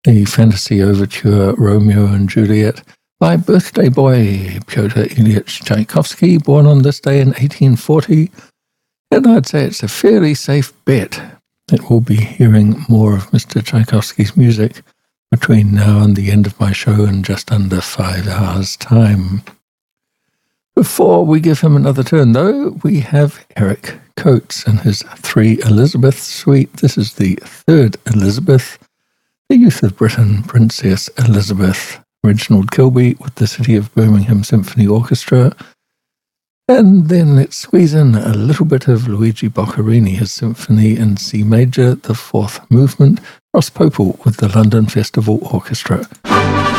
a fantasy overture, Romeo and Juliet, by birthday boy Pyotr Ilyich Tchaikovsky, born on this day in 1840. And I'd say it's a fairly safe bet that we'll be hearing more of Mr. Tchaikovsky's music between now and the end of my show in just under 5 hours' time. Before we give him another turn, though, we have Eric Coates and his 3 Elizabeth suite. This is the 3rd Elizabeth, the Youth of Britain, Princess Elizabeth, Reginald Kilby with the City of Birmingham Symphony Orchestra. And then let's squeeze in a little bit of Luigi Boccherini, his symphony in C major, the 4th movement, Ross Popel with the London Festival Orchestra.